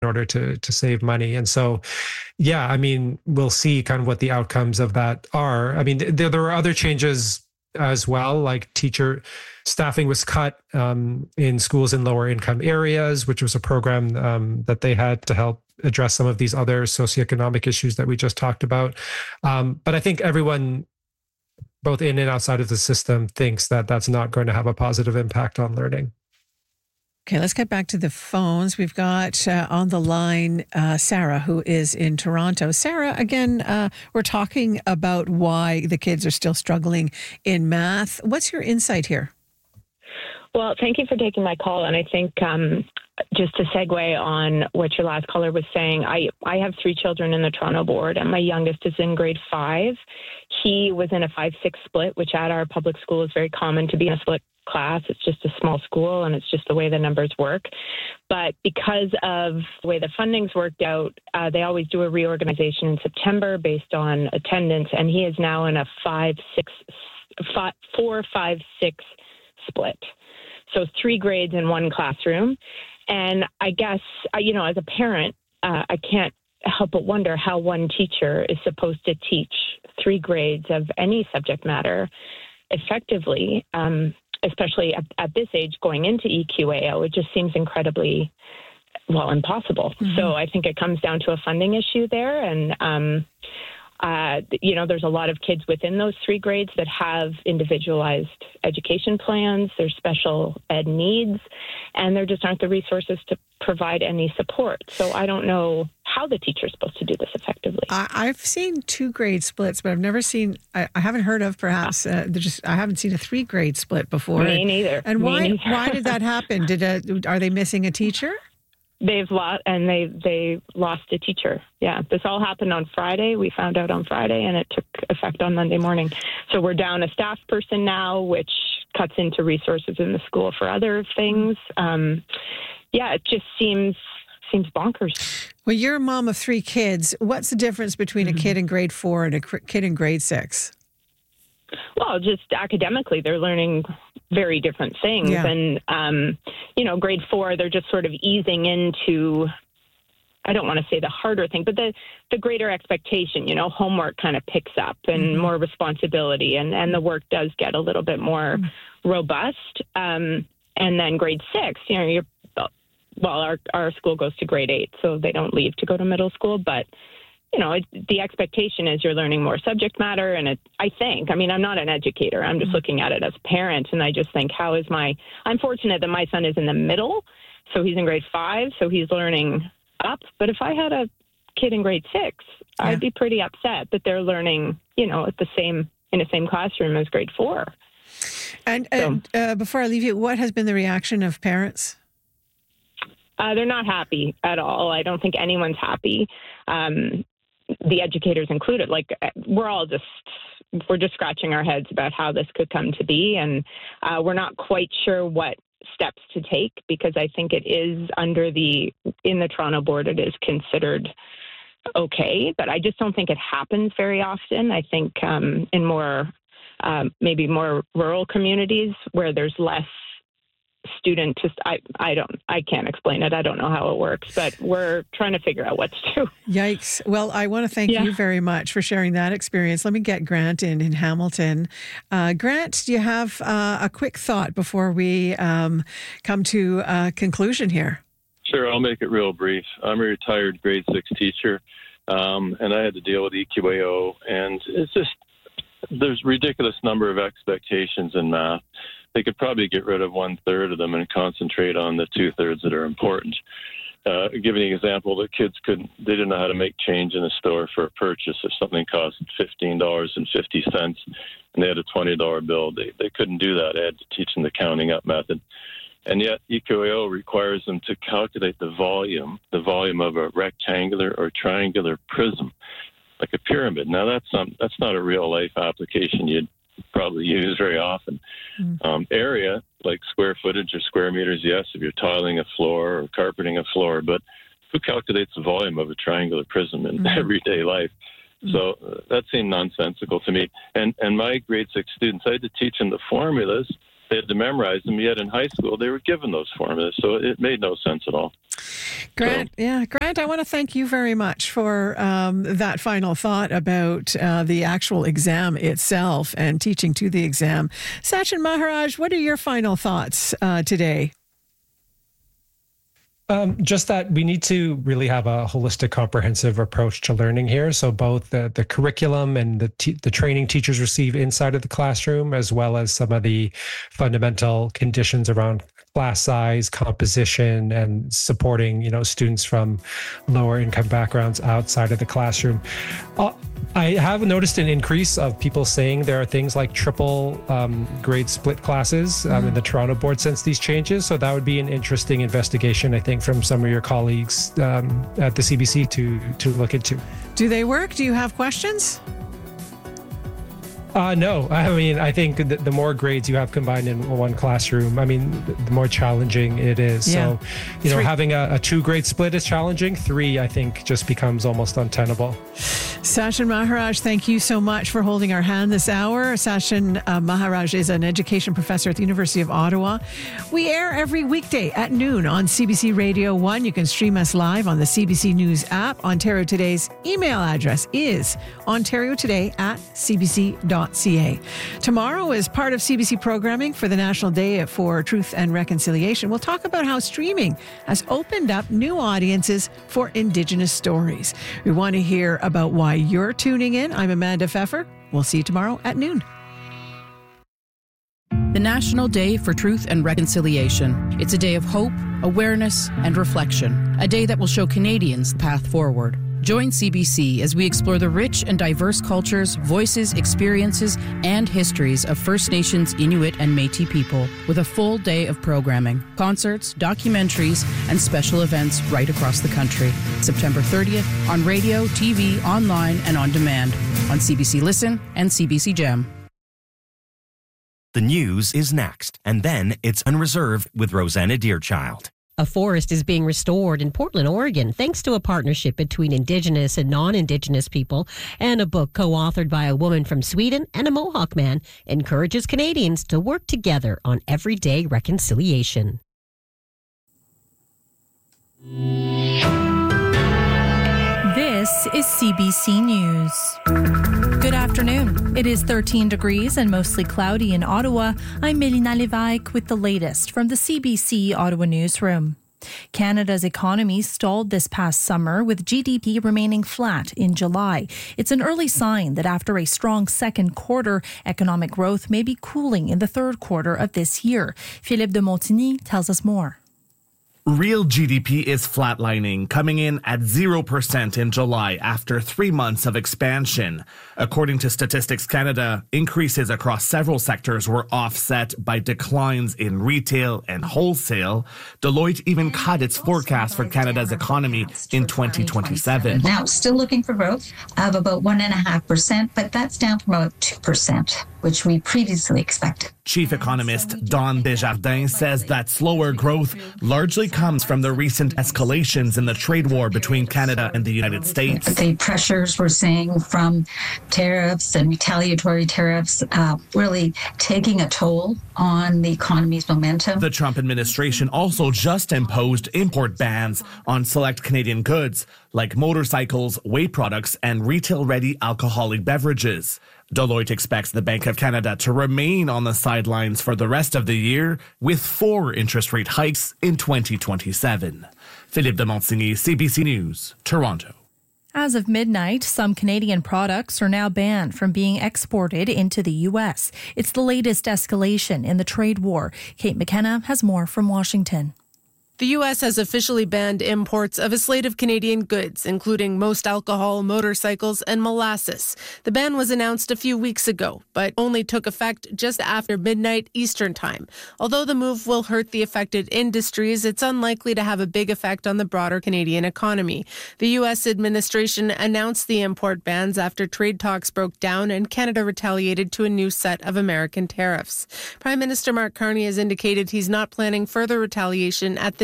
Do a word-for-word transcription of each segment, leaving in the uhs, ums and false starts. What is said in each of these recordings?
order to to save money. And so, yeah, I mean, we'll see kind of what the outcomes of that are. I mean, there, there are other changes as well, like teacher staffing was cut um, in schools in lower income areas, which was a program um, that they had to help address some of these other socioeconomic issues that we just talked about. Um, but I think everyone, both in and outside of the system, thinks that that's not going to have a positive impact on learning. Okay, let's get back to the phones. We've got uh, on the line uh, Sarah, who is in Toronto. Sarah, again, uh, we're talking about why the kids are still struggling in math. What's your insight here? Well, thank you for taking my call. And I think um, just to segue on what your last caller was saying, I, I have three children in the Toronto board, and my youngest is in grade five. He was in a five six split, which at our public school is very common to be in a split class. It's just a small school, and it's just the way the numbers work. But because of the way the funding's worked out, uh, they always do a reorganization in September based on attendance, and he is now in a five six, five, four five six split. So three grades in one classroom. And I guess, you know, as a parent, uh, I can't help but wonder how one teacher is supposed to teach three grades of any subject matter effectively, um, especially at, at this age going into E Q A O. It just seems incredibly, well, impossible. Mm-hmm. So I think it comes down to a funding issue there. And, um, uh, you know, there's a lot of kids within those three grades that have individualized education plans, there's special ed needs, and there just aren't the resources to provide any support. So I don't know how the teacher's supposed to do this effectively. I, I've seen two grade splits, but I've never seen, I, I haven't heard of perhaps, uh, just I haven't seen a three grade split before. Me neither. And Me why, neither. why did that happen? Did a, Are they missing a teacher? They've lost, and they they lost a teacher. Yeah, this all happened on Friday. We found out on Friday, and it took effect on Monday morning. So we're down a staff person now, which cuts into resources in the school for other things. Um, yeah, it just seems seems bonkers. Well, you're a mom of three kids. What's the difference between mm-hmm. a kid in grade four and a kid in grade six? Well, just academically, they're learning very different things. Yeah. And, um, you know, grade four, they're just sort of easing into, I don't want to say the harder thing, but the, the greater expectation, you know, homework kind of picks up and mm-hmm. more responsibility, and, and the work does get a little bit more mm-hmm. robust. Um, and then grade six, you know, you're, well, our, our school goes to grade eight, so they don't leave to go to middle school, but you know, it, the expectation is you're learning more subject matter. And it, I think, I mean, I'm not an educator. I'm just mm-hmm. looking at it as a parent. And I just think, how is my, I'm fortunate that my son is in the middle. So he's in grade five. So he's learning up. But if I had a kid in grade six, yeah. I'd be pretty upset that they're learning, you know, at the same, in the same classroom as grade four. And, and so, uh, before I leave you, what has been the reaction of parents? Uh, they're not happy at all. I don't think anyone's happy. Um, the educators included, like we're all just, we're just scratching our heads about how this could come to be. And uh, we're not quite sure what steps to take, because I think it is under the, in the Toronto board, it is considered okay, but I just don't think it happens very often. I think um, in more, um, maybe more rural communities where there's less student just I, I don't I can't explain it. I don't know how it works, but we're trying to figure out what to do. Yikes. Well, I want to thank yeah. you very much for sharing that experience. Let me get Grant in in Hamilton. Uh, Grant, do you have uh, a quick thought before we um, come to a conclusion here? Sure, I'll make it real brief. I'm a retired grade six teacher, um, and I had to deal with E Q A O, and it's just there's a ridiculous number of expectations in math. They could probably get rid of one third of them and concentrate on the two thirds that are important. Uh, giving an example, the kids couldn't, they didn't know how to make change in a store for a purchase. If something cost fifteen dollars and fifty cents and they had a twenty dollar bill, they, they couldn't do that. I had to teach them the counting up method. And yet E Q A O requires them to calculate the volume, the volume of a rectangular or triangular prism, like a pyramid. Now, that's, um, that's not a real life application you'd probably use very often. Mm. Um, area, like square footage or square meters, yes, if you're tiling a floor or carpeting a floor, but who calculates the volume of a triangular prism in mm. everyday life? Mm. So uh, that seemed nonsensical to me. And and my grade six students, I had to teach them the formulas they had to memorize them, yet in high school they were given those formulas. So it made no sense at all. Grant, so, yeah, Grant, I want to thank you very much for um, that final thought about uh, the actual exam itself and teaching to the exam. Sachin Maharaj, what are your final thoughts uh, today? Um, just that we need to really have a holistic, comprehensive approach to learning here. So both the, the curriculum and the t- the training teachers receive inside of the classroom, as well as some of the fundamental conditions around class size, composition, and supporting, you know, students from lower income backgrounds outside of the classroom. Uh, I have noticed an increase of people saying there are things like triple um, grade split classes um, mm-hmm. in the Toronto board since these changes. So that would be an interesting investigation, I think, from some of your colleagues um, at the C B C to to look into. Do they work? Do you have questions? Uh, no, I mean, I think the, the more grades you have combined in one classroom, I mean, the more challenging it is. Yeah. So, you know, Three. having a, a two grade split is challenging. Three, I think, just becomes almost untenable. Sachin Maharaj, thank you so much for holding our hand this hour. Sachin uh, Maharaj is an education professor at the University of Ottawa. We air every weekday at noon on C B C Radio one. You can stream us live on the C B C News app. Ontario Today's email address is ontariotoday at c b c dot c a. Tomorrow, as part of C B C programming for the National Day for Truth and Reconciliation, we'll talk about how streaming has opened up new audiences for Indigenous stories. We want to hear about why you're tuning in. I'm Amanda Pfeffer. We'll see you tomorrow at noon. The National Day for Truth and Reconciliation. It's a day of hope, awareness, and reflection. A day that will show Canadians the path forward. Join C B C as we explore the rich and diverse cultures, voices, experiences, and histories of First Nations, Inuit, and Métis people with a full day of programming, concerts, documentaries, and special events right across the country. September thirtieth on radio, T V, online, and on demand on C B C Listen and C B C Gem. The news is next, and then it's Unreserved with Rosanna Deerchild. A forest is being restored in Portland, Oregon, thanks to a partnership between Indigenous and non-Indigenous people, and a book co-authored by a woman from Sweden and a Mohawk man encourages Canadians to work together on everyday reconciliation. This is C B C News. Good afternoon. It is thirteen degrees and mostly cloudy in Ottawa. I'm Melina Lévesque with the latest from the C B C Ottawa newsroom. Canada's economy stalled this past summer, with G D P remaining flat in July. It's an early sign that after a strong second quarter, economic growth may be cooling in the third quarter of this year. Philippe de Montigny tells us more. Real G D P is flatlining, coming in at zero percent in July after three months of expansion. According to Statistics Canada, increases across several sectors were offset by declines in retail and wholesale. Deloitte even cut its forecast for Canada's economy in twenty twenty-seven. Now, still looking for growth of about one point five percent, but that's down from about two percent, which we previously expected. Chief economist Don Desjardins says that slower growth largely comes from the recent escalations in the trade war between Canada and the United States. The pressures we're seeing from tariffs and retaliatory tariffs uh, really taking a toll on the economy's momentum. The Trump administration also just imposed import bans on select Canadian goods like motorcycles, whey products, and retail-ready alcoholic beverages. Deloitte expects the Bank of Canada to remain on the sidelines for the rest of the year, with four interest rate hikes in twenty twenty-seven. Philippe de Montigny, C B C News, Toronto. As of midnight, some Canadian products are now banned from being exported into the U S. It's the latest escalation in the trade war. Kate McKenna has more from Washington. The U S has officially banned imports of a slate of Canadian goods, including most alcohol, motorcycles, and molasses. The ban was announced a few weeks ago, but only took effect just after midnight Eastern Time. Although the move will hurt the affected industries, it's unlikely to have a big effect on the broader Canadian economy. The U S administration announced the import bans after trade talks broke down and Canada retaliated to a new set of American tariffs. Prime Minister Mark Carney has indicated he's not planning further retaliation at this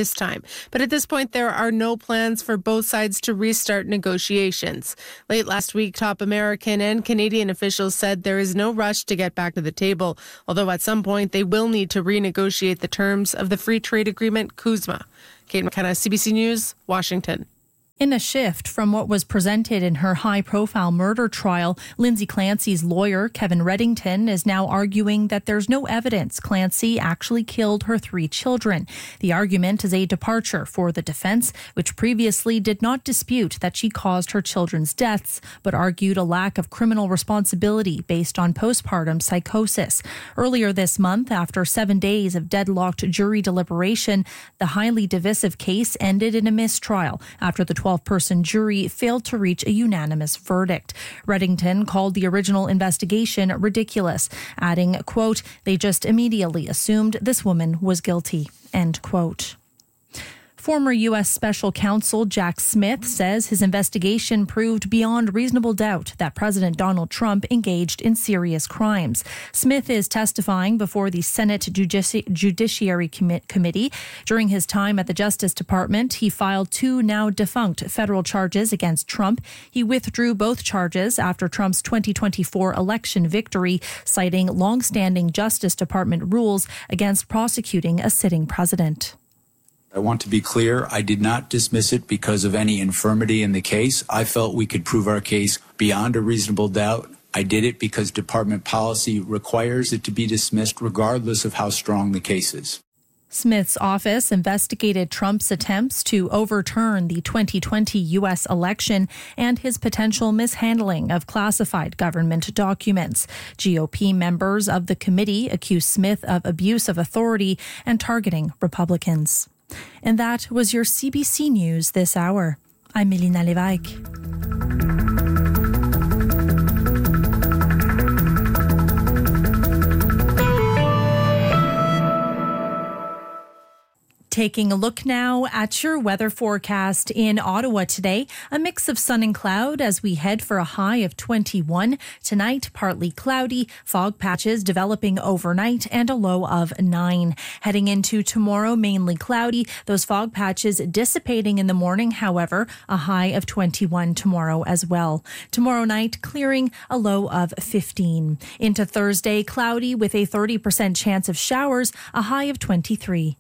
this time. But at this point, there are no plans for both sides to restart negotiations. Late last week, top American and Canadian officials said there is no rush to get back to the table, although at some point they will need to renegotiate the terms of the free trade agreement CUSMA. Kate McKenna, C B C News, Washington. In a shift from what was presented in her high-profile murder trial, Lindsay Clancy's lawyer, Kevin Reddington, is now arguing that there's no evidence Clancy actually killed her three children. The argument is a departure for the defense, which previously did not dispute that she caused her children's deaths, but argued a lack of criminal responsibility based on postpartum psychosis. Earlier this month, after seven days of deadlocked jury deliberation, the highly divisive case ended in a mistrial after the twelve-person jury failed to reach a unanimous verdict. Reddington called the original investigation ridiculous, adding, quote, "They just immediately assumed this woman was guilty," end quote. Former U S Special Counsel Jack Smith says his investigation proved beyond reasonable doubt that President Donald Trump engaged in serious crimes. Smith is testifying before the Senate Judici- Judiciary Com- Committee. During his time at the Justice Department, he filed two now defunct federal charges against Trump. He withdrew both charges after Trump's twenty twenty-four election victory, citing long-standing Justice Department rules against prosecuting a sitting president. I want to be clear, I did not dismiss it because of any infirmity in the case. I felt we could prove our case beyond a reasonable doubt. I did it because department policy requires it to be dismissed regardless of how strong the case is. Smith's office investigated Trump's attempts to overturn the twenty twenty U S election and his potential mishandling of classified government documents. G O P members of the committee accused Smith of abuse of authority and targeting Republicans. And that was your C B C News this hour. I'm Melina Lévesque. Taking a look now at your weather forecast in Ottawa today. A mix of sun and cloud as we head for a high of twenty-one. Tonight, partly cloudy, fog patches developing overnight, and a low of nine. Heading into tomorrow, mainly cloudy. Those fog patches dissipating in the morning, however, a high of twenty-one tomorrow as well. Tomorrow night, clearing, a low of fifteen. Into Thursday, cloudy with a thirty percent chance of showers, a high of twenty-three.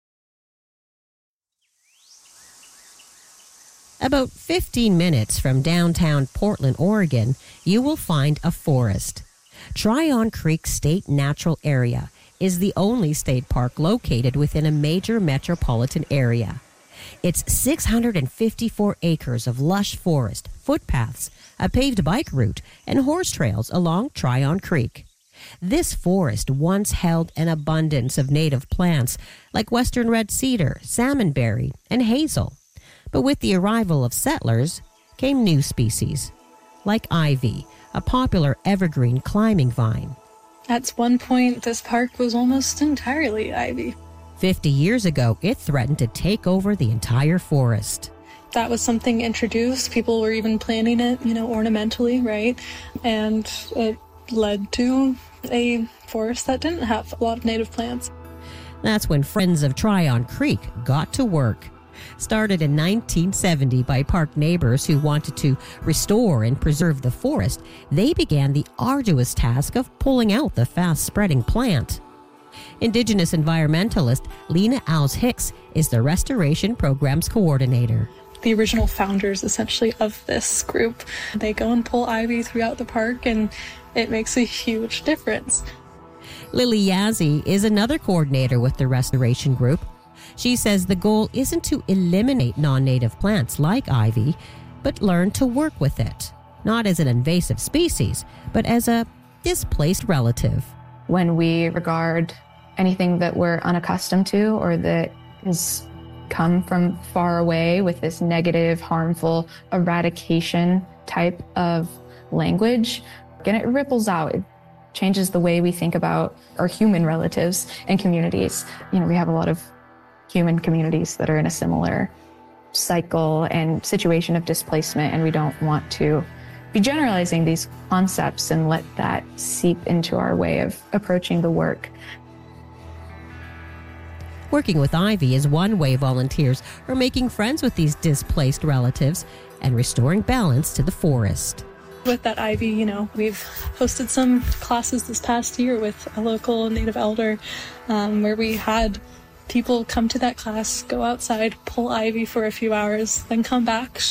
About fifteen minutes from downtown Portland, Oregon, you will find a forest. Tryon Creek State Natural Area is the only state park located within a major metropolitan area. It's six hundred fifty-four acres of lush forest, footpaths, a paved bike route, and horse trails along Tryon Creek. This forest once held an abundance of native plants like western red cedar, salmonberry, and hazel. But with the arrival of settlers came new species, like ivy, a popular evergreen climbing vine. At one point, this park was almost entirely ivy. Fifty years ago, it threatened to take over the entire forest. That was something introduced. People were even planting it, you know, ornamentally, right? And it led to a forest that didn't have a lot of native plants. That's when Friends of Tryon Creek got to work. Started in nineteen seventy by park neighbors who wanted to restore and preserve the forest, they began the arduous task of pulling out the fast-spreading plant. Indigenous environmentalist Lena Owls Hicks is the restoration program's coordinator. The original founders, essentially, of this group, they go and pull ivy throughout the park, and it makes a huge difference. Lily Yazzie is another coordinator with the restoration group. She says the goal isn't to eliminate non-native plants like ivy, but learn to work with it, not as an invasive species, but as a displaced relative. When we regard anything that we're unaccustomed to or that has come from far away with this negative, harmful eradication type of language, and it ripples out. It changes the way we think about our human relatives and communities. You know, we have a lot of human communities that are in a similar cycle and situation of displacement, and we don't want to be generalizing these concepts and let that seep into our way of approaching the work. Working with Ivy is one way volunteers are making friends with these displaced relatives and restoring balance to the forest. With that ivy, you know, we've hosted some classes this past year with a local native elder um, where we had people come to that class, go outside, pull ivy for a few hours, then come back,